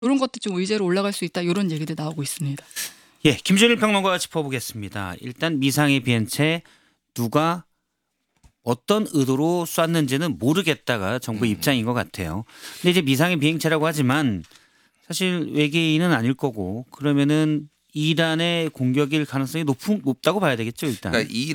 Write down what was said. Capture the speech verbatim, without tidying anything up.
이런 것도 좀 의제로 올라갈 수 있다. 이런 얘기도 나오고 있습니다. 예, 김준일 평론가와 짚어보겠습니다. 일단 미상의 비행체 누가 어떤 의도로 쐈는지는 모르겠다가 정부 의 입장인 것 같아요. 근데 이제 미상의 비행체라고 하지만 사실 외계인은 아닐 거고 그러면은 이란의 공격일 가능성이 높, 높다고 봐야 되겠죠 일단. 그러니까 이